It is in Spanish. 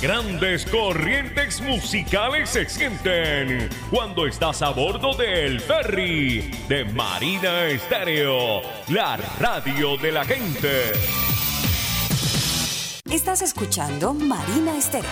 grandes corrientes musicales se sienten cuando estás a bordo del ferry de Marina Estéreo, la radio de la gente. Estás escuchando Marina Estéreo.